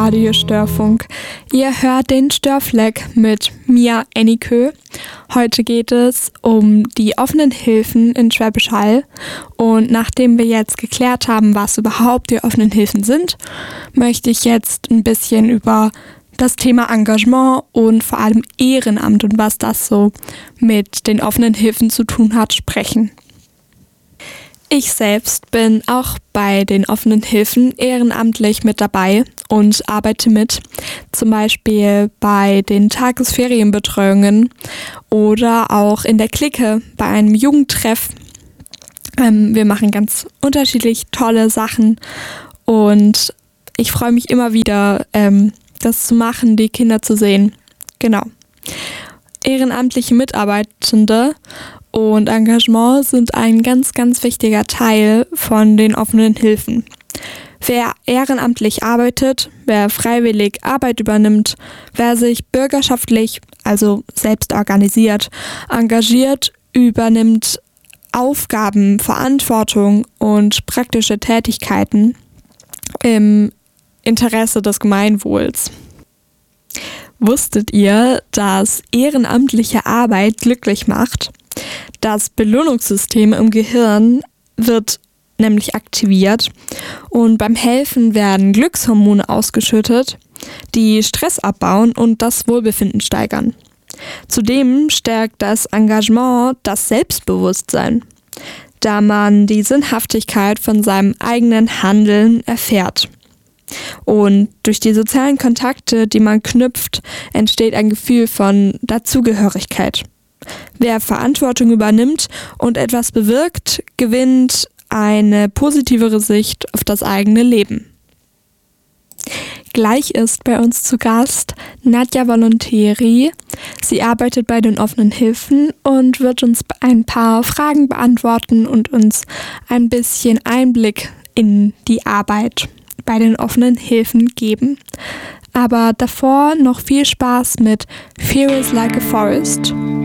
Radio Störfunk. Ihr hört den Störfleck mit mir, Annikö. Heute geht es um die offenen Hilfen in Schwäbisch Hall. Und nachdem wir jetzt geklärt haben, was überhaupt die offenen Hilfen sind, möchte ich jetzt ein bisschen über das Thema Engagement und vor allem Ehrenamt und was das so mit den offenen Hilfen zu tun hat, sprechen. Ich selbst bin auch bei den offenen Hilfen ehrenamtlich mit dabei und arbeite mit, zum Beispiel bei den Tagesferienbetreuungen oder auch in der Clique bei einem Jugendtreff. Wir machen ganz unterschiedlich tolle Sachen und ich freue mich immer wieder, das zu machen, die Kinder zu sehen. Genau. Ehrenamtliche Mitarbeitende und Engagement sind ein ganz, ganz wichtiger Teil von den offenen Hilfen. Wer ehrenamtlich arbeitet, wer freiwillig Arbeit übernimmt, wer sich bürgerschaftlich, also selbst organisiert, engagiert, übernimmt Aufgaben, Verantwortung und praktische Tätigkeiten im Interesse des Gemeinwohls. Wusstet ihr, dass ehrenamtliche Arbeit glücklich macht? Das Belohnungssystem im Gehirn wird nämlich aktiviert und beim Helfen werden Glückshormone ausgeschüttet, die Stress abbauen und das Wohlbefinden steigern. Zudem stärkt das Engagement das Selbstbewusstsein, da man die Sinnhaftigkeit von seinem eigenen Handeln erfährt. Und durch die sozialen Kontakte, die man knüpft, entsteht ein Gefühl von Dazugehörigkeit. Wer Verantwortung übernimmt und etwas bewirkt, gewinnt eine positivere Sicht auf das eigene Leben. Gleich ist bei uns zu Gast Nadja Volonteri. Sie arbeitet bei den offenen Hilfen und wird uns ein paar Fragen beantworten und uns ein bisschen Einblick in die Arbeit bei den offenen Hilfen geben. Aber davor noch viel Spaß mit Fear is like a Forest.